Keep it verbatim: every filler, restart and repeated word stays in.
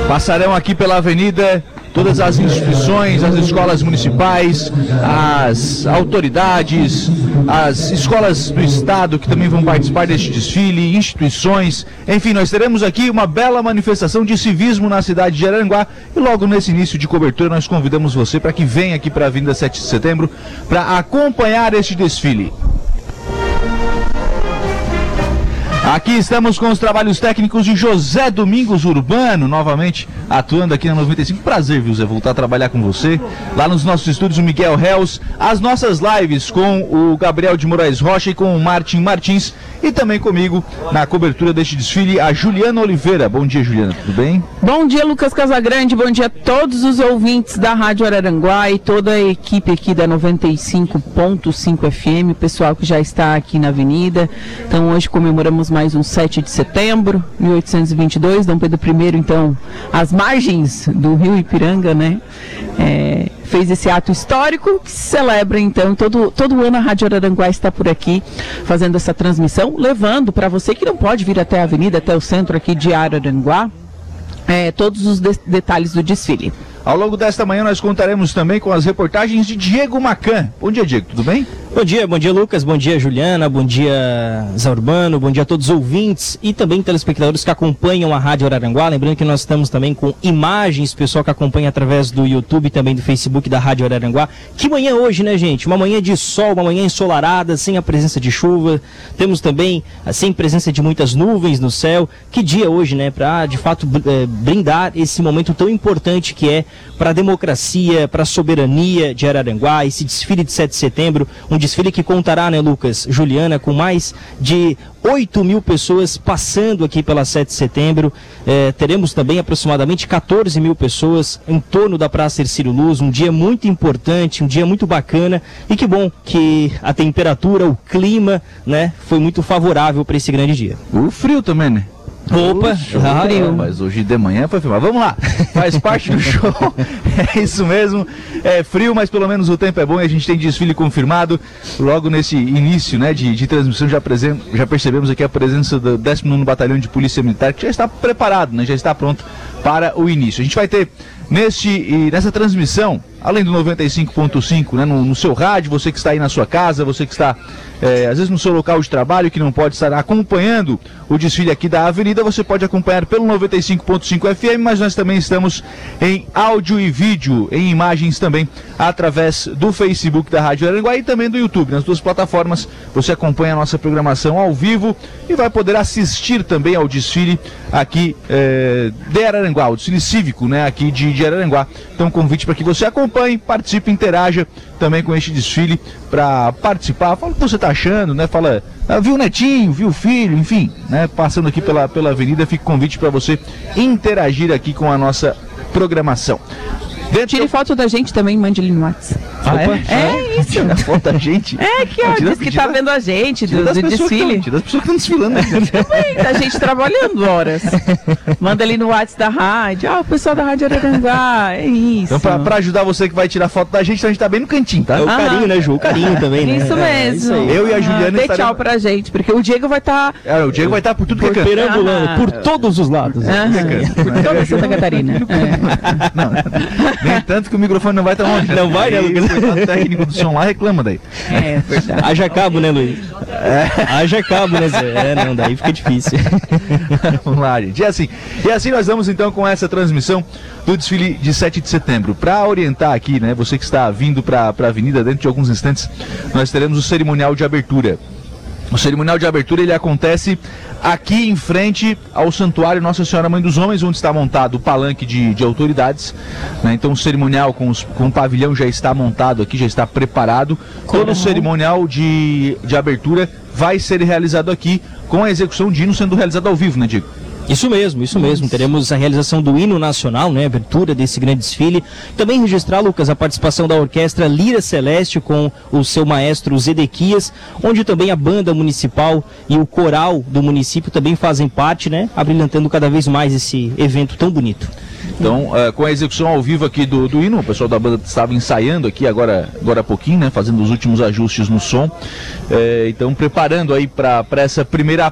Passarão aqui pela avenida todas as instituições, as escolas municipais, as autoridades, as escolas do estado que também vão participar deste desfile, instituições, enfim, nós teremos aqui uma bela manifestação de civismo na cidade de Araranguá e logo nesse início de cobertura nós convidamos você para que venha aqui para a Avenida sete de Setembro para acompanhar este desfile. Aqui estamos com os trabalhos técnicos de José Domingos Urbano, novamente atuando aqui na noventa e cinco. Prazer, viu, Zé, voltar a trabalhar com você. Lá nos nossos estúdios, o Miguel Reus. As nossas lives com o Gabriel de Moraes Rocha e com o Martin Martins. E também comigo, na cobertura deste desfile, a Juliana Oliveira. Bom dia, Juliana, tudo bem? Bom dia, Lucas Casagrande. Bom dia a todos os ouvintes da Rádio Araranguá e toda a equipe aqui da noventa e cinco ponto cinco F M, o pessoal que já está aqui na avenida. Então, hoje comemoramos mais um sete de setembro, mil oitocentos e vinte e dois, Dom Pedro I, então, às margens do rio Ipiranga, né, é, fez esse ato histórico que se celebra, então, todo, todo ano a Rádio Araranguá está por aqui fazendo essa transmissão, levando para você que não pode vir até a avenida, até o centro aqui de Araranguá, é, todos os de- detalhes do desfile. Ao longo desta manhã nós contaremos também com as reportagens de Diego Macan. Bom dia, Diego, tudo bem? Bom dia, bom dia, Lucas, bom dia, Juliana, bom dia, Zé Urbano, bom dia a todos os ouvintes e também telespectadores que acompanham a Rádio Araranguá. Lembrando que nós estamos também com imagens, pessoal que acompanha através do YouTube e também do Facebook da Rádio Araranguá. Que manhã hoje, né, gente? Uma manhã de sol, uma manhã ensolarada, sem a presença de chuva. Temos também, sem presença de muitas nuvens no céu. Que dia hoje, né, para de fato brindar esse momento tão importante que é para a democracia, para a soberania de Araranguá, esse desfile de sete de setembro, um desfile que contará, né, Lucas, Juliana, com mais de oito mil pessoas passando aqui pela sete de setembro. É, teremos também aproximadamente quatorze mil pessoas em torno da Praça Hercílio Luz, um dia muito importante, um dia muito bacana, e que bom que a temperatura, o clima, né, foi muito favorável para esse grande dia. O frio também, né? Opa, ah, é, mas hoje de manhã foi filmar. Vamos lá, faz parte do show, é isso mesmo, é frio, mas pelo menos o tempo é bom e a gente tem desfile confirmado. Logo nesse início, né, de, de transmissão já, presen- já percebemos aqui a presença do décimo nono Batalhão de Polícia Militar, que já está preparado, né, já está pronto para o início. A gente vai ter neste, e nessa transmissão, além do noventa e cinco ponto cinco, né, no, no seu rádio, você que está aí na sua casa, você que está é, às vezes no seu local de trabalho, que não pode estar acompanhando o desfile aqui da avenida, você pode acompanhar pelo noventa e cinco ponto cinco F M, mas nós também estamos em áudio e vídeo, em imagens também, através do Facebook da Rádio Araranguá e também do YouTube. Nas duas plataformas você acompanha a nossa programação ao vivo e vai poder assistir também ao desfile aqui é, de Araranguá, o desfile cívico, né, aqui de, de Araranguá. Então, convite para que você acompanhe, participe, interaja também com este desfile para participar. Fala o que você está achando, né? Fala, ah, viu o netinho, viu o filho, enfim, né? Passando aqui pela, pela avenida, fica o convite para você interagir aqui com a nossa programação. Dentro... Tire foto da gente também, mande ali no WhatsApp. Ah, é? É, é isso. Tira foto da gente. É aqui, ó, diz que tá vendo a gente do, do desfile. Tira das pessoas que estão desfilando. Também, a gente trabalhando horas. Manda ali no WhatsApp da rádio. Ah, o pessoal da Rádio Araranguá, é isso. Então, pra, pra ajudar você que vai tirar foto da gente, então a gente tá bem no cantinho, tá? É o carinho, né, Ju? O carinho também, né? Isso mesmo. É, isso aí. Eu e a Juliana ah, dê estaremos... tchau pra gente, porque o Diego vai estar... Tá... É, o Diego vai estar tá por tudo por que é canto. Perambulando, Ah, por todos os lados. Ah, por toda Santa Catarina. É. Não, nem tanto que o microfone não vai tão longe. Não vai, né, Lucas? O técnico do som lá reclama daí. É, verdade. Haja cabo, né, Luiz? É. Haja cabo, né, Zé? É, não, daí fica difícil. Vamos lá, gente. E assim, e assim nós vamos então com essa transmissão do desfile de sete de setembro. Para orientar aqui, né, você que está vindo para a avenida, dentro de alguns instantes, nós teremos o cerimonial de abertura. O cerimonial de abertura ele acontece aqui em frente ao Santuário Nossa Senhora Mãe dos Homens, onde está montado o palanque de, de autoridades, né? Então o cerimonial com, os, com o pavilhão já está montado aqui, já está preparado. Todo o cerimonial de, de abertura vai ser realizado aqui, com a execução de hino sendo realizado ao vivo, né, Diego? Isso mesmo, isso mesmo. Teremos a realização do hino nacional, né, a abertura desse grande desfile. Também registrar, Lucas, a participação da orquestra Lira Celeste com o seu maestro Zedequias, onde também a banda municipal e o coral do município também fazem parte, né, abrilhantando cada vez mais esse evento tão bonito. Então, uh, com a execução ao vivo aqui do, do hino, o pessoal da banda estava ensaiando aqui agora, agora há pouquinho, né, fazendo os últimos ajustes no som. É, então, preparando aí para essa primeira